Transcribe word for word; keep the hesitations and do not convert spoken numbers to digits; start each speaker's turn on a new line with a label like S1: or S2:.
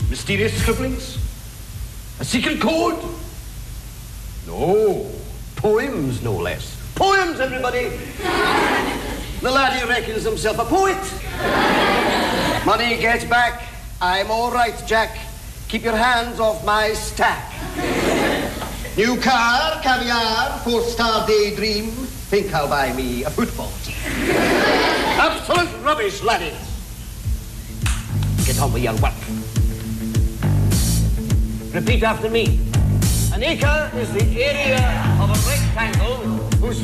S1: Mysterious scribblings? A secret code? No. Poems, no less. Poems, everybody! The laddie reckons himself a poet. Money get back. I'm all right, Jack. Keep your hands off my stack. New car, caviar, four-star daydream. Think I'll buy me a football team. Absolute rubbish, laddies. Get on with your work. Repeat after me. An acre is the area of a rectangle whose